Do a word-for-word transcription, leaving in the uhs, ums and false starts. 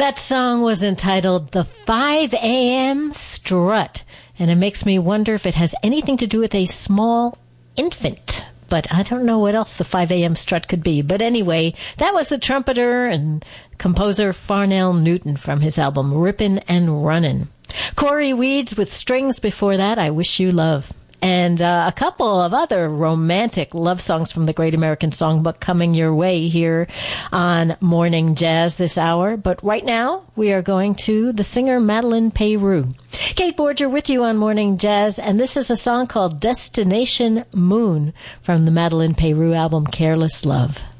That song was entitled The five a.m. Strut, and it makes me wonder if it has anything to do with a small infant. But I don't know what else the five a.m. strut could be. But anyway, that was the trumpeter and composer Farnell Newton from his album Rippin' and Runnin'. Corey Weeds with Strings before that, I Wish You Love. And uh, a couple of other romantic love songs from the Great American Songbook coming your way here on Morning Jazz this hour. But right now, we are going to the singer Madeleine Peyroux. Kate Borger with you on Morning Jazz, and this is a song called Destination Moon from the Madeleine Peyroux album Careless Love.